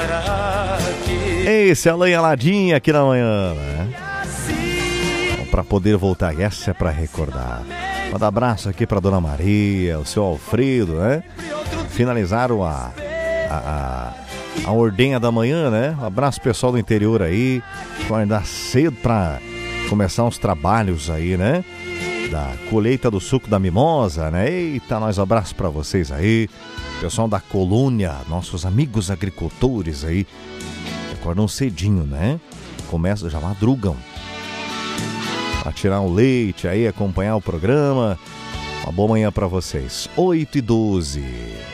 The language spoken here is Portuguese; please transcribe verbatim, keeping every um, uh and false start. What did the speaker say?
Esse é a Lenha Ladinha aqui na manhã, né? Para poder voltar, essa é para recordar. Manda abraço aqui para Dona Maria, o seu Alfredo, né? Finalizaram a, a, a, a ordenha da manhã, né? Um abraço pessoal do interior aí. Acordar cedo para começar uns trabalhos aí, né? Da colheita do suco da mimosa, né? Eita, nós abraço para vocês aí. Pessoal da colônia, nossos amigos agricultores aí. Acordam cedinho, né? Começam, já madrugam. Pra tirar um leite aí, acompanhar o programa. Uma boa manhã para vocês. oito e doze.